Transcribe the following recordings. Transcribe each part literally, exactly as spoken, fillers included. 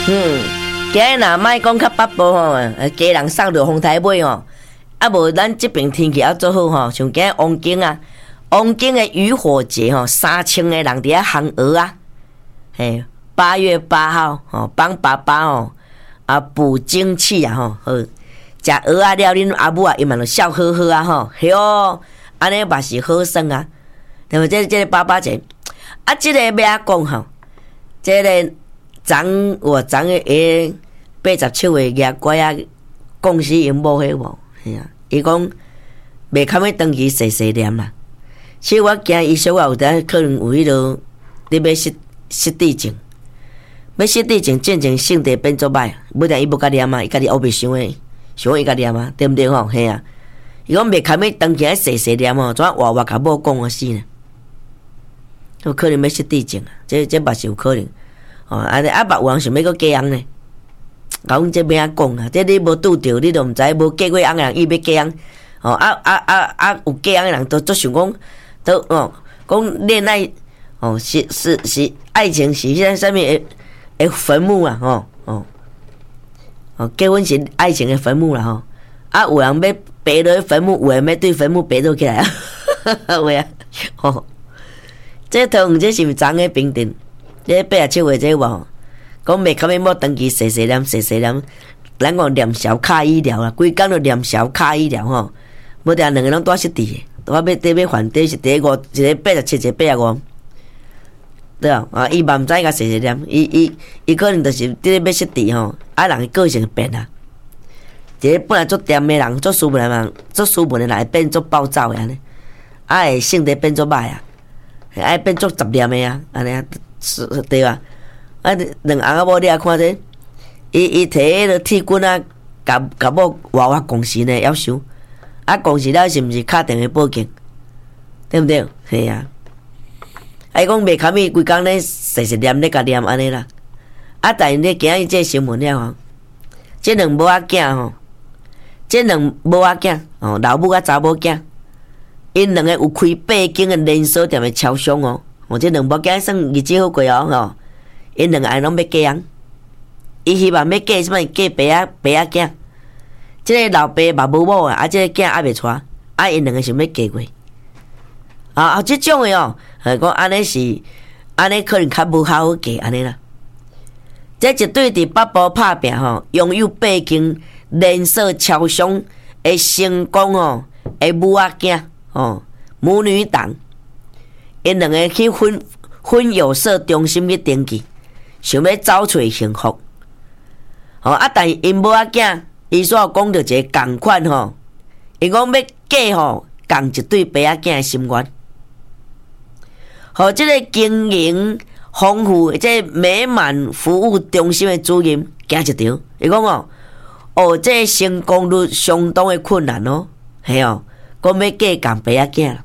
嗯，今日若莫讲较北部吼，家人送着风台尾吼，啊无咱这边天气还做好吼，像今日王景啊，王景的渔火节吼，三千个人伫遐烘鹅啊，嘿，八月八号吼，帮爸爸吼啊补精气啊吼，好，食鹅啊了，恁阿母啊伊嘛就笑呵呵啊吼，嘿哦，安尼嘛是好耍啊，对无？这这个爸爸节，啊，这个要安讲吼，这个。昨我昨个下八十七岁牙乖啊，公司因某迄无，嘿啊，伊讲袂堪要登记细细念啦。所以我惊伊小可有当可能有迄落，你要失失智症，要失智症渐渐性地变作歹，尾定伊无甲念啊，伊家己后袂想诶，想伊家念啊，对毋对吼？嘿啊，伊讲袂堪要登记细细念吼，怎活活甲某讲啊死呢？有可能要失智症啊，这这嘛是有可能。哦，安尼啊，别有人想要搁嫁人呢？讲这要安讲啊？这你无拄着，你都毋知无嫁过人的人伊要嫁人。哦，啊啊啊啊，有嫁人的人都都想讲，都哦，讲恋爱哦，是是是，爱情是迄个啥物诶诶坟墓啊，吼哦哦，结婚是爱情的坟墓啦，吼。啊，有人要爬落坟墓，有人要对坟墓爬倒起来啊，有啊，哦，这同这是毋是昨个平定？这八十七岁这话，讲袂堪要要登记细细念细细念，咱讲念小卡医疗啦，规工就念小卡医疗吼，无定两个拢带失智的，我要得要还得是第一个一个八十七，一个八十五，对啊，啊伊嘛毋知甲细细念，伊伊伊可能就是伫咧要失智吼，啊人个性变啊，一个本来做掂的人，做斯文的人，做斯文的人会变做暴躁的安尼，啊会性格变做歹啊，爱变做杂念的啊，安尼啊。是对吧？啊，两翁仔某你也看这，伊伊摕迄个铁棍啊，甲甲某娃娃公司呢要收，啊，公司了是毋是敲电话报警？对毋对？是啊。啊，伊讲袂堪伊规工咧细细念咧甲念安尼啦。啊，但是你今日这新闻了吼，这两母仔囝吼，这两母仔囝哦，老母甲查某囝，因两个有开八间的连锁店的超商哦。哦，这两部囝算日子好过哦，吼！因两个人拢要嫁人，伊希望要嫁什么？嫁爸仔爸仔囝。这个老爸嘛无某啊，啊，这个囝还袂出，啊，因两个想要嫁过。啊啊，这种的哦，讲安尼是，安尼可能较无好好嫁安尼啦。这一对伫北部拍拼吼，拥有八间连锁超商的成功哦，的母仔囝哦，母女档。因两个去婚婚友社中心去登记，想要找找幸福。吼啊！但因某仔囝，伊煞讲着一个共款吼，伊讲要嫁吼，共一对爸仔囝的心愿。吼，即个经营丰富、即个美满服务中心的主任行一条，伊讲哦，哦，即个成功率相当的困难哦，系哦，讲要嫁共爸仔囝。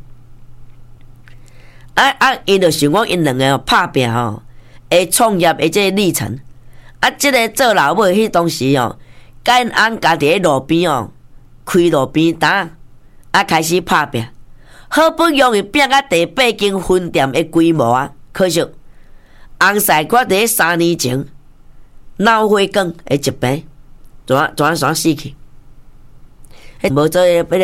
啊啊！因就想讲因两个拍拼吼，会创业的这个历程。啊，即个做老母迄当时哦，甲因翁家伫咧路边哦，开路边摊，啊开始拍拼。好不容易拼到第八间分店的规模啊，可惜翁婿我伫咧三年前脑血管的疾病，怎怎怎死去？无做